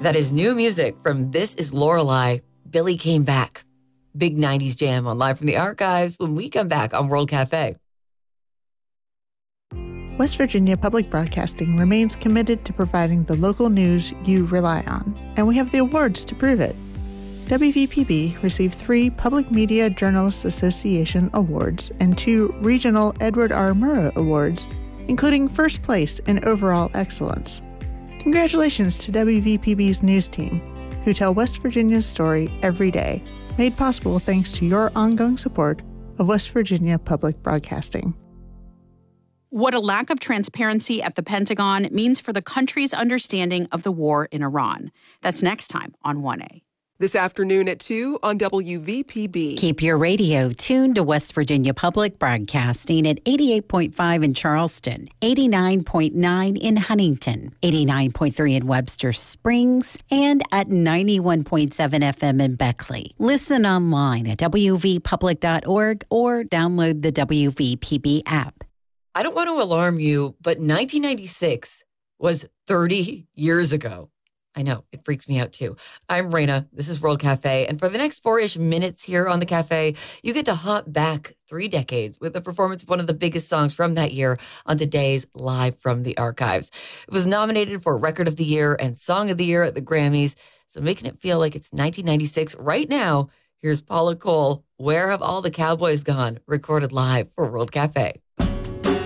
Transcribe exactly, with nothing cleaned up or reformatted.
That is new music from This Is Lorelei. Billy Came Back. Big nineties jam on Live from the Archives when we come back on World Cafe. West Virginia Public Broadcasting remains committed to providing the local news you rely on, and we have the awards to prove it. W V P B received three Public Media Journalists Association awards and two regional Edward R. Murrow awards, including first place in overall excellence. Congratulations to W V P B's news team, who tell West Virginia's story every day, made possible thanks to your ongoing support of West Virginia Public Broadcasting. What a lack of transparency at the Pentagon means for the country's understanding of the war in Iran. That's next time on one A. This afternoon at two on W V P B. Keep your radio tuned to West Virginia Public Broadcasting at eighty-eight point five in Charleston, eighty-nine point nine in Huntington, eighty-nine point three in Webster Springs, and at ninety-one point seven F M in Beckley. Listen online at w v public dot org or download the W V P B app. I don't want to alarm you, but nineteen ninety-six was thirty years ago. I know, it freaks me out too. I'm Raina, this is World Cafe, and for the next four-ish minutes here on the cafe, you get to hop back three decades with a performance of one of the biggest songs from that year on today's Live from the Archives. It was nominated for Record of the Year and Song of the Year at the Grammys, so making it feel like it's nineteen ninety-six right now, here's Paula Cole, Where Have All the Cowboys Gone?, recorded live for World Cafe.